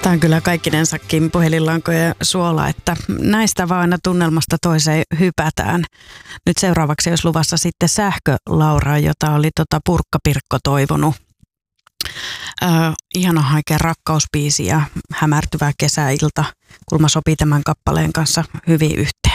Tämä on kyllä kaikkinensakin puhelinlankojen suola, että näistä vaan aina tunnelmasta toiseen hypätään. Nyt seuraavaksi olisi luvassa sitten Sähkö-Laura, jota oli Purkka-Pirkko toivonut. Ihana haikea rakkauspiisi ja hämärtyvä kesäilta. Kulma sopii tämän kappaleen kanssa hyvin yhteen.